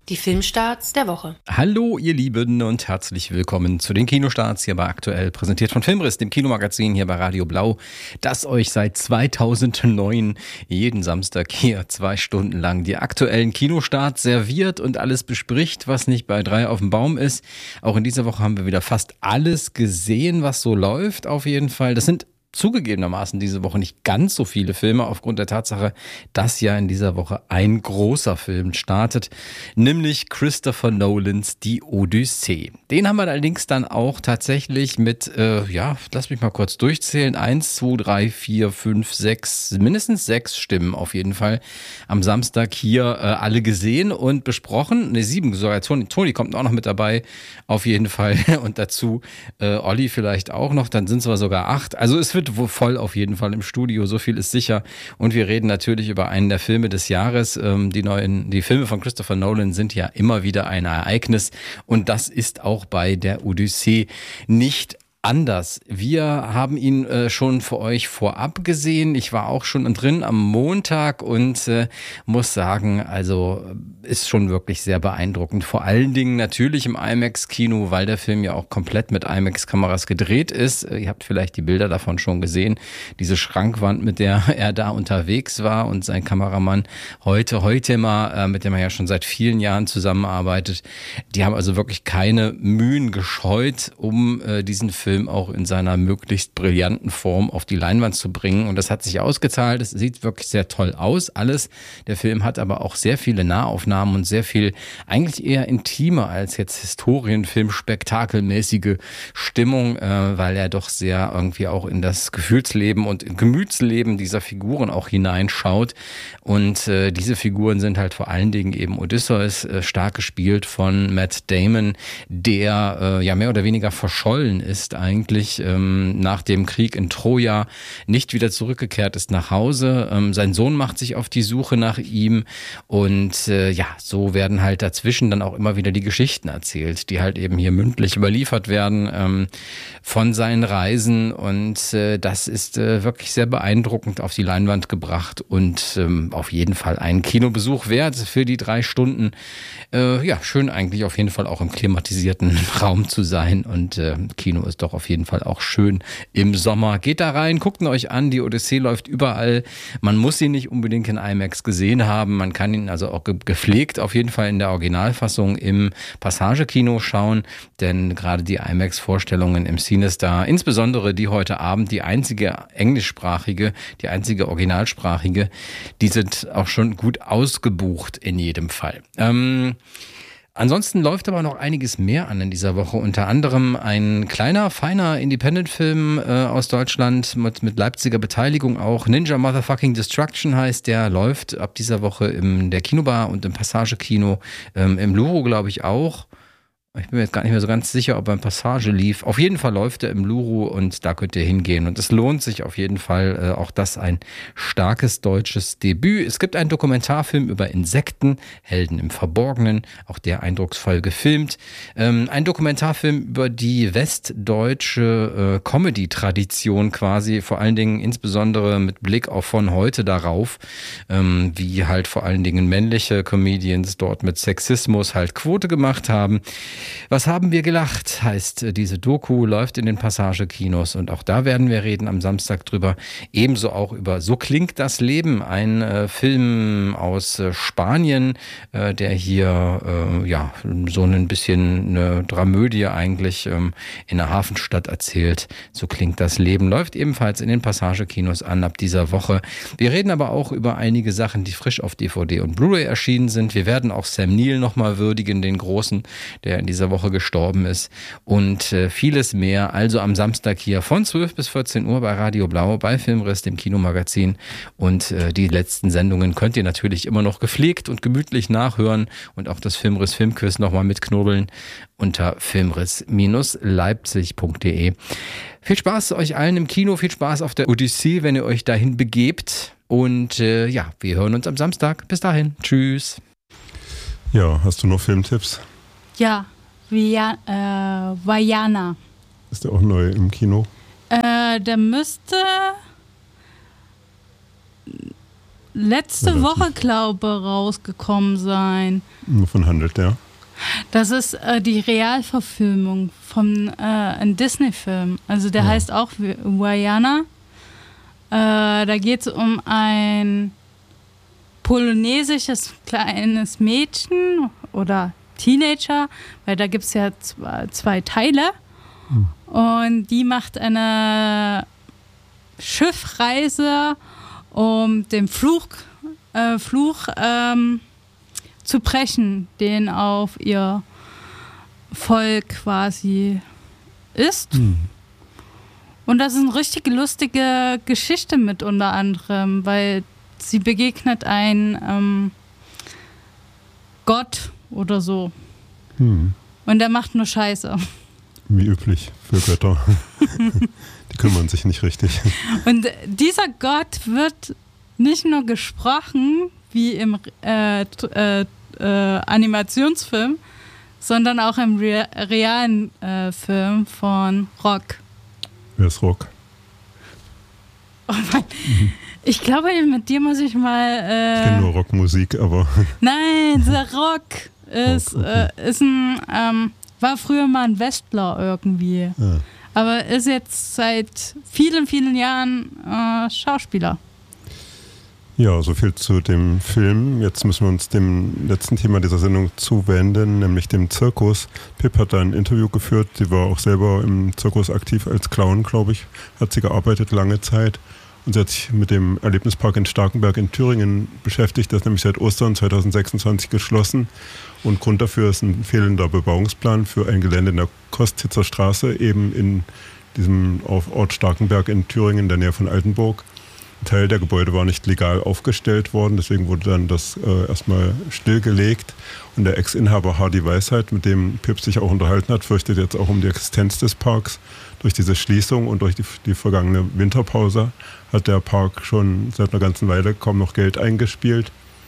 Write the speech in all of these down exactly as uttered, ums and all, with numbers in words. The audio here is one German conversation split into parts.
Die Filmstarts der Woche. Hallo ihr Lieben und herzlich willkommen zu den Kinostarts hier bei Aktuell, präsentiert von Filmriss, dem Kinomagazin hier bei Radio Blau, das euch seit zweitausendneun jeden Samstag hier zwei Stunden lang die aktuellen Kinostarts serviert und alles bespricht, was nicht bei drei auf dem Baum ist. Auch in dieser Woche haben wir wieder fast alles gesehen, was so läuft auf jeden Fall. Das sind zugegebenermaßen diese Woche nicht ganz so viele Filme aufgrund der Tatsache, dass ja in dieser Woche ein großer Film startet, nämlich Christopher Nolans Die Odyssee. Den haben wir allerdings dann auch tatsächlich mit, äh, ja, lass mich mal kurz durchzählen, eins, zwei, drei, vier, fünf, sechs, mindestens sechs Stimmen auf jeden Fall am Samstag hier äh, alle gesehen und besprochen. Ne, sieben sogar. Toni, Toni kommt auch noch mit dabei, auf jeden Fall. Und dazu äh, Olli vielleicht auch noch, dann sind es aber sogar acht. Also es wird voll auf jeden Fall im Studio, so viel ist sicher. Und wir reden natürlich über einen der Filme des Jahres. Die neuen, die Filme von Christopher Nolan sind ja immer wieder ein Ereignis. Und das ist auch bei der Odyssee nicht anders. Wir haben ihn äh, schon für euch vorab gesehen. Ich war auch schon drin am Montag und äh, muss sagen, also ist schon wirklich sehr beeindruckend. Vor allen Dingen natürlich im IMAX-Kino, weil der Film ja auch komplett mit IMAX-Kameras gedreht ist. Ihr habt vielleicht die Bilder davon schon gesehen. Diese Schrankwand, mit der er da unterwegs war und sein Kameramann heute, heute mal, äh, mit dem er ja schon seit vielen Jahren zusammenarbeitet. Die haben also wirklich keine Mühen gescheut, um äh, diesen Film auch in seiner möglichst brillanten Form auf die Leinwand zu bringen. Und das hat sich ausgezahlt. Es sieht wirklich sehr toll aus, alles. Der Film hat aber auch sehr viele Nahaufnahmen und sehr viel, eigentlich eher intimer als jetzt Historienfilm, spektakelmäßige Stimmung, äh, weil er doch sehr irgendwie auch in das Gefühlsleben und Gemütsleben dieser Figuren auch hineinschaut. Und äh, diese Figuren sind halt vor allen Dingen eben Odysseus, äh, stark gespielt von Matt Damon, der äh, ja mehr oder weniger verschollen ist eigentlich ähm, nach dem Krieg in Troja, nicht wieder zurückgekehrt ist nach Hause. Ähm, sein Sohn macht sich auf die Suche nach ihm und äh, ja, so werden halt dazwischen dann auch immer wieder die Geschichten erzählt, die halt eben hier mündlich überliefert werden ähm, von seinen Reisen und äh, das ist äh, wirklich sehr beeindruckend auf die Leinwand gebracht und ähm, auf jeden Fall einen Kinobesuch wert für die drei Stunden. Äh, ja, schön eigentlich auf jeden Fall auch im klimatisierten Raum zu sein und äh, Kino ist doch auf jeden Fall auch schön im Sommer. Geht da rein, guckt ihn euch an, die Odyssee läuft überall. Man muss ihn nicht unbedingt in IMAX gesehen haben, man kann ihn also auch ge- gepflegt auf jeden Fall in der Originalfassung im Passagekino schauen, denn gerade die IMAX-Vorstellungen im CineStar, insbesondere die heute Abend, die einzige englischsprachige, die einzige originalsprachige, die sind auch schon gut ausgebucht in jedem Fall. Ähm, Ansonsten läuft aber noch einiges mehr an in dieser Woche. Unter anderem ein kleiner, feiner Independent-Film äh, aus Deutschland mit, mit Leipziger Beteiligung auch. Ninja Motherfucking Destruction heißt der, läuft ab dieser Woche in der Kinobar und im Passagekino, ähm, im Luro glaube ich auch. Ich bin mir jetzt gar nicht mehr so ganz sicher, ob er in Passage lief. Auf jeden Fall läuft er im Luru und da könnt ihr hingehen. Und es lohnt sich auf jeden Fall. Äh, auch das ein starkes deutsches Debüt. Es gibt einen Dokumentarfilm über Insekten, Helden im Verborgenen. Auch der eindrucksvoll gefilmt. Ähm, ein Dokumentarfilm über die westdeutsche äh, Comedy-Tradition quasi. Vor allen Dingen insbesondere mit Blick auf von heute darauf. Ähm, wie halt vor allen Dingen männliche Comedians dort mit Sexismus halt Quote gemacht haben. Was haben wir gelacht, heißt diese Doku, läuft in den Passagekinos und auch da werden wir reden am Samstag drüber. Ebenso auch über So klingt das Leben, ein äh, Film aus äh, Spanien, äh, der hier äh, ja so ein bisschen eine Dramödie eigentlich ähm, in einer Hafenstadt erzählt. So klingt das Leben, läuft ebenfalls in den Passagekinos an ab dieser Woche. Wir reden aber auch über einige Sachen, die frisch auf D V D und Blu-ray erschienen sind. Wir werden auch Sam Neill nochmal würdigen, den Großen, der in dieser Woche gestorben ist und äh, vieles mehr. Also am Samstag hier von zwölf bis vierzehn Uhr bei Radio Blau, bei Filmriss, dem Kinomagazin. Und äh, die letzten Sendungen könnt ihr natürlich immer noch gepflegt und gemütlich nachhören und auch das Filmriss Filmquiz nochmal mitknobeln unter filmriss leipzig punkt de. Viel Spaß euch allen im Kino, viel Spaß auf der Odyssee, wenn ihr euch dahin begebt. Und äh, ja, wir hören uns am Samstag. Bis dahin. Tschüss. Ja, hast du noch Filmtipps? Ja, Via, äh, Vaiana. Ist der auch neu im Kino? Äh, der müsste letzte Relativ. Woche, glaube ich, rausgekommen sein. Wovon handelt der? Das ist äh, die Realverfilmung von äh, einem Disney-Film. Also der Ja. heißt auch Vaiana. Äh, da geht es um ein polonesisches kleines Mädchen oder Teenager, weil da gibt es ja zwei, zwei Teile. Hm. Und die macht eine Schiffreise, um den Fluch, äh, Fluch ähm, zu brechen, den auf ihr Volk quasi ist. Hm. Und das ist eine richtig lustige Geschichte mit unter anderem, weil sie begegnet ein ähm, Gott oder so. Hm. Und der macht nur Scheiße. Wie üblich für Götter. Die kümmern sich nicht richtig. Und dieser Gott wird nicht nur gesprochen, wie im äh, äh, äh, Animationsfilm, sondern auch im Re- realen äh, Film von Rock. Wer ist Rock? Oh Mann. Ich glaube, mit dir muss ich mal... Äh, Ich kenne nur Rockmusik, aber Nein, der Rock ist, Rock, okay. äh, ist ein... Ähm, war früher mal ein Westler irgendwie. ja. Aber ist jetzt seit vielen, vielen Jahren äh, Schauspieler. Ja, so viel zu dem Film. Jetzt müssen wir uns dem letzten Thema dieser Sendung zuwenden, nämlich dem Zirkus. Pip hat da ein Interview geführt. Sie war auch selber im Zirkus aktiv als Clown, glaube ich. Hat sie gearbeitet lange Zeit. Und sie hat sich mit dem Erlebnispark in Starkenberg in Thüringen beschäftigt. Das ist nämlich seit Ostern zwanzig sechsundzwanzig geschlossen. Und Grund dafür ist ein fehlender Bebauungsplan für ein Gelände in der Kostitzer Straße, eben in diesem Ort Starkenberg in Thüringen, in der Nähe von Altenburg. Ein Teil der Gebäude war nicht legal aufgestellt worden, deswegen wurde dann das äh, erstmal stillgelegt. Und der Ex-Inhaber Hardy Weisheit, mit dem Pip sich auch unterhalten hat, fürchtet jetzt auch um die Existenz des Parks. Durch diese Schließung und durch die, die vergangene Winterpause hat der Park schon seit einer ganzen Weile kaum noch Geld eingespielt.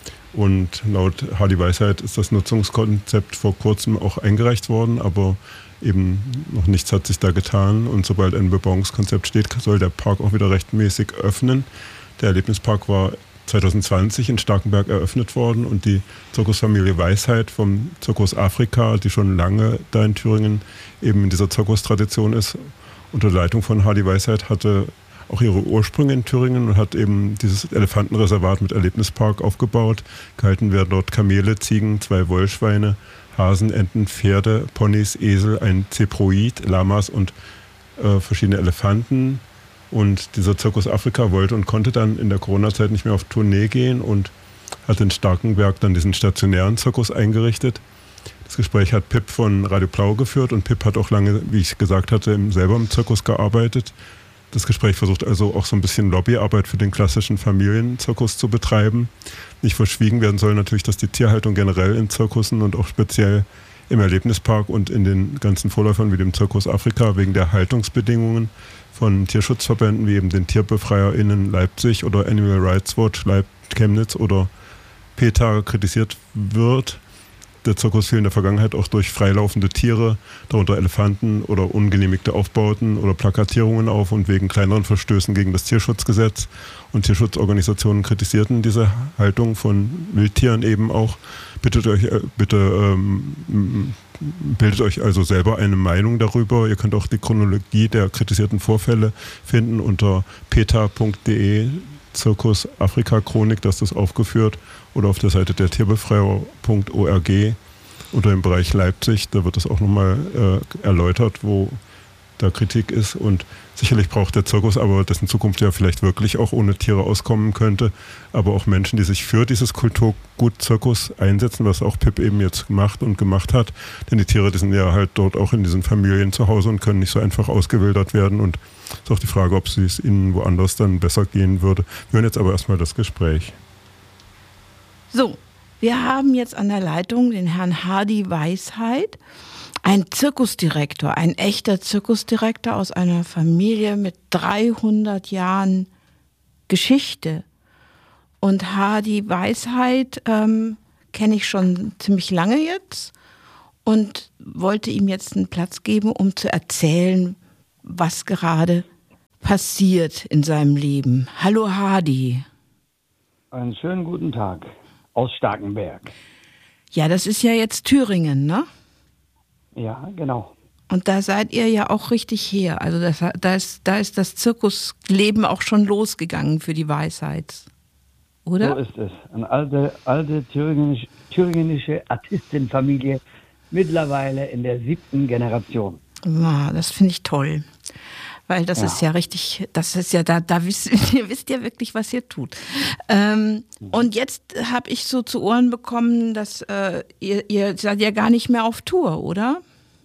Und laut Hardy Weisheit ist das Nutzungskonzept vor kurzem auch eingereicht worden, aber eben noch nichts hat sich da getan. Und sobald ein Bebauungskonzept steht, soll der Park auch wieder rechtmäßig öffnen. Der Erlebnispark war zwanzig zwanzig in Starkenberg eröffnet worden und die Zirkusfamilie Weisheit vom Zirkus Afrika, die schon lange da in Thüringen eben in dieser Zirkustradition ist, unter Leitung von Hardy Weisheit, hatte auch ihre Ursprünge in Thüringen und hat eben dieses Elefantenreservat mit Erlebnispark aufgebaut. Gehalten werden dort Kamele, Ziegen, zwei Wollschweine, Hasen, Enten, Pferde, Ponys, Esel, ein Zeproid, Lamas und äh, verschiedene Elefanten. Und dieser Zirkus Afrika wollte und konnte dann in der Corona-Zeit nicht mehr auf Tournee gehen und hat in Starkenberg dann diesen stationären Zirkus eingerichtet. Das Gespräch hat Pip von Radio Blau geführt und Pip hat auch lange, wie ich gesagt hatte, selber im Zirkus gearbeitet. Das Gespräch versucht also auch so ein bisschen Lobbyarbeit für den klassischen Familienzirkus zu betreiben. Nicht verschwiegen werden soll natürlich, dass die Tierhaltung generell in Zirkussen und auch speziell im Erlebnispark und in den ganzen Vorläufern wie dem Zirkus Afrika wegen der Haltungsbedingungen von Tierschutzverbänden wie eben den TierbefreierInnen Leipzig oder Animal Rights Watch Leip- Chemnitz oder PETA kritisiert wird. Der Zirkus fiel in der Vergangenheit auch durch freilaufende Tiere, darunter Elefanten oder ungenehmigte Aufbauten oder Plakatierungen auf und wegen kleineren Verstößen gegen das Tierschutzgesetz. Und Tierschutzorganisationen kritisierten diese Haltung von Wildtieren eben auch. Bittet euch, bitte ähm, bildet euch also selber eine Meinung darüber. Ihr könnt auch die Chronologie der kritisierten Vorfälle finden unter peta punkt de Zirkus Afrika Chronik, da ist das aufgeführt, oder auf der Seite der tierbefreier punkt org unter dem Bereich Leipzig, da wird das auch nochmal äh, erläutert, wo da Kritik ist. Und sicherlich braucht der Zirkus, aber dessen Zukunft ja vielleicht wirklich auch ohne Tiere auskommen könnte, aber auch Menschen, die sich für dieses Kulturgut Zirkus einsetzen, was auch Pip eben jetzt gemacht und gemacht hat. Denn die Tiere, die sind ja halt dort auch in diesen Familien zu Hause und können nicht so einfach ausgewildert werden. Und es ist auch die Frage, ob es ihnen woanders dann besser gehen würde. Wir hören jetzt aber erstmal das Gespräch. So, wir haben jetzt an der Leitung den Herrn Hardy Weisheit, ein Zirkusdirektor, ein echter Zirkusdirektor aus einer Familie mit dreihundert Jahren Geschichte. Und Hardy Weisheit ähm, kenne ich schon ziemlich lange jetzt und wollte ihm jetzt einen Platz geben, um zu erzählen, was gerade passiert in seinem Leben. Hallo Hardy. Einen schönen guten Tag aus Starkenberg. Ja, das ist ja jetzt Thüringen, ne? Ja, genau. Und da seid ihr ja auch richtig her. Also das, da, ist, da ist das Zirkusleben auch schon losgegangen für die Weisheit, oder? So ist es. Eine alte, alte thüringische, thüringische Artistenfamilie, mittlerweile in der siebten Generation. Ja, das finde ich toll. Weil das ja. ist ja richtig, das ist ja, da, da wisst ihr wisst ja wirklich, was ihr tut. Ähm, mhm. Und jetzt habe ich so zu Ohren bekommen, dass äh, ihr, ihr seid ja gar nicht mehr auf Tour, oder?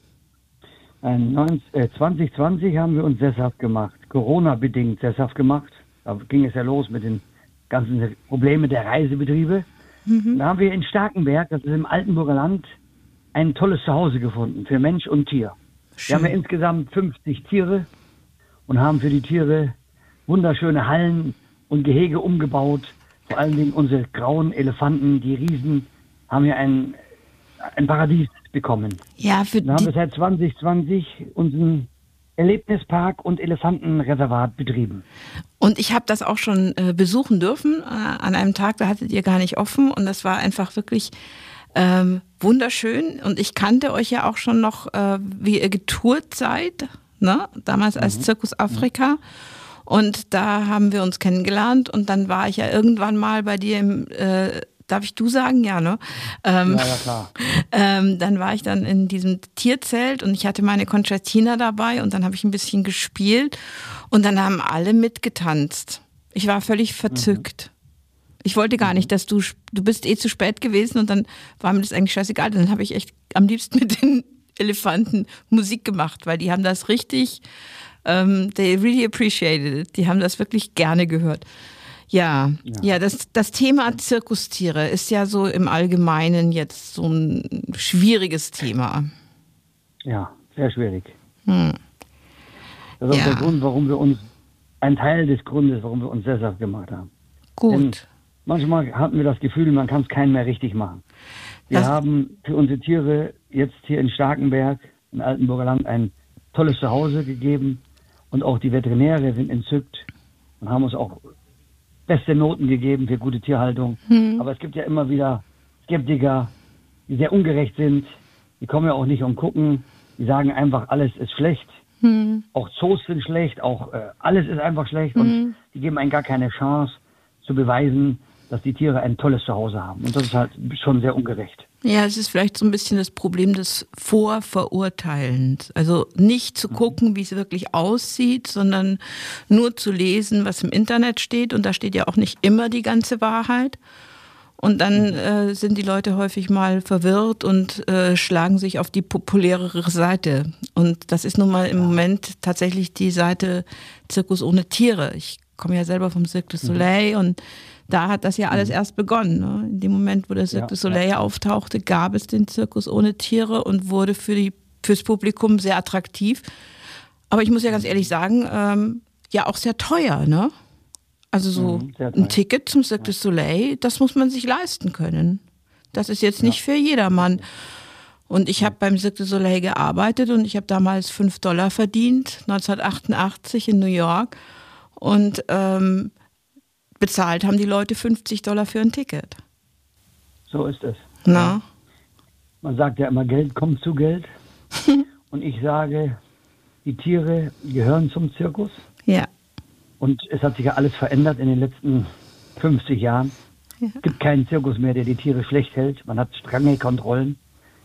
zwanzig zwanzig haben wir uns sesshaft gemacht, Corona-bedingt sesshaft gemacht. Da ging es ja los mit den ganzen Problemen der Reisebetriebe. Mhm. Da haben wir in Starkenberg, das ist im Altenburger Land, ein tolles Zuhause gefunden für Mensch und Tier. Schön. Wir haben ja insgesamt fünfzig Tiere und haben für die Tiere wunderschöne Hallen und Gehege umgebaut. Vor allen Dingen unsere grauen Elefanten, die Riesen, haben hier ein, ein Paradies bekommen. Ja, für Dann haben wir seit zwanzig zwanzig unseren Erlebnispark und Elefantenreservat betrieben. Und ich habe das auch schon äh, besuchen dürfen äh, an einem Tag, da hattet ihr gar nicht offen und das war einfach wirklich ähm, wunderschön. Und ich kannte euch ja auch schon noch, äh, wie ihr getourt seid, ne? Damals als mhm. Zirkus Afrika. Und da haben wir uns kennengelernt und dann war ich ja irgendwann mal bei dir im äh, Darf ich du sagen? Ja, ne? Ähm, ja, ja, klar. Ähm, dann war ich dann in diesem Tierzelt und ich hatte meine Concertina dabei und dann habe ich ein bisschen gespielt und dann haben alle mitgetanzt. Ich war völlig verzückt. Mhm. Ich wollte gar nicht, dass du, du bist eh zu spät gewesen und dann war mir das eigentlich scheißegal. Dann habe ich echt am liebsten mit den Elefanten Musik gemacht, weil die haben das richtig, ähm, they really appreciated it. Die haben das wirklich gerne gehört. Ja, ja, ja, das, das Thema Zirkustiere ist ja so im Allgemeinen jetzt so ein schwieriges Thema. Ja, sehr schwierig. Hm. Das ist ja. auch der Grund, warum wir uns, ein Teil des Grundes, warum wir uns sesshaft gemacht haben. Gut. Denn manchmal hatten wir das Gefühl, man kann es keinen mehr richtig machen. Wir das haben für unsere Tiere jetzt hier in Starkenberg, im Altenburger Land, ein tolles Zuhause gegeben und auch die Veterinäre sind entzückt und haben uns auch beste Noten gegeben für gute Tierhaltung. Hm. Aber es gibt ja immer wieder Skeptiker, die sehr ungerecht sind. Die kommen ja auch nicht und gucken. Die sagen einfach, alles ist schlecht. Hm. Auch Zoos sind schlecht. Auch äh, alles ist einfach schlecht. Hm. Und die geben einem gar keine Chance zu beweisen, dass die Tiere ein tolles Zuhause haben. Und das ist halt schon sehr ungerecht. Ja, es ist vielleicht so ein bisschen das Problem des Vorverurteilens. Also nicht zu gucken, wie es wirklich aussieht, sondern nur zu lesen, was im Internet steht. Und da steht ja auch nicht immer die ganze Wahrheit. Und dann äh, sind die Leute häufig mal verwirrt und äh, schlagen sich auf die populärere Seite. Und das ist nun mal im Moment tatsächlich die Seite Zirkus ohne Tiere. Ich komme ja selber vom Cirque du Soleil und da hat das ja alles mhm. erst begonnen. Ne? In dem Moment, wo der Cirque du Soleil ja. auftauchte, gab es den Zirkus ohne Tiere und wurde für die, fürs Publikum sehr attraktiv. Aber ich muss ja ganz ehrlich sagen, ähm, ja auch sehr teuer. Ne? Also so mhm, ein Ticket zum Cirque du Soleil, das muss man sich leisten können. Das ist jetzt nicht ja. für jedermann. Und ich habe beim Cirque du Soleil gearbeitet und ich habe damals fünf Dollar verdient, neunzehnhundertachtundachtzig in New York. Und ähm, bezahlt haben die Leute fünfzig Dollar für ein Ticket. So ist es. Na? Man sagt ja immer, Geld kommt zu Geld. Und ich sage, die Tiere gehören zum Zirkus. Ja. Und es hat sich ja alles verändert in den letzten fünfzig Jahren. Ja. Es gibt keinen Zirkus mehr, der die Tiere schlecht hält. Man hat strenge Kontrollen.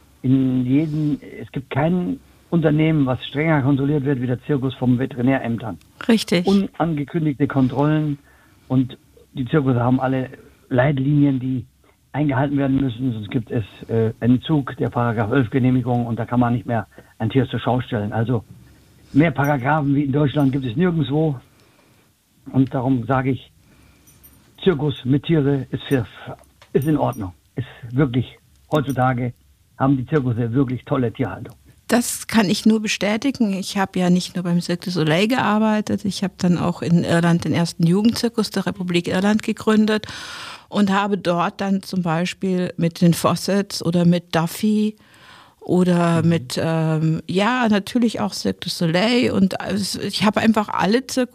In jedem, es gibt kein Unternehmen, was strenger kontrolliert wird wie der Zirkus vom Veterinärämtern. Richtig. Unangekündigte Kontrollen und die Zirkus haben alle Leitlinien, die eingehalten werden müssen. Sonst gibt es äh, Entzug der Paragraph elf Genehmigung und da kann man nicht mehr ein Tier zur Schau stellen. Also mehr Paragraphen wie in Deutschland gibt es nirgendwo. Und darum sage ich, Zirkus mit Tiere ist, für, ist in Ordnung. Ist wirklich, heutzutage haben die Zirkusse wirklich tolle Tierhaltung. Das kann ich nur bestätigen. Ich habe ja nicht nur beim Cirque du Soleil gearbeitet, ich habe dann auch in Irland den ersten Jugendzirkus der Republik Irland gegründet und habe dort dann zum Beispiel mit den Fawcett's oder mit Duffy oder mhm. mit, ähm, ja, natürlich auch Cirque du Soleil und ich habe einfach alle Zirkus